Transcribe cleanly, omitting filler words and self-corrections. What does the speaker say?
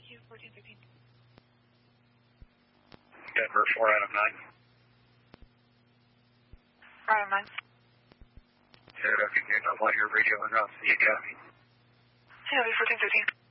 you, 1413. Denver, 4 out of 9. 4 out of 9. Yeah, if you can, I'll let your radio and out to the Academy. CW 1413.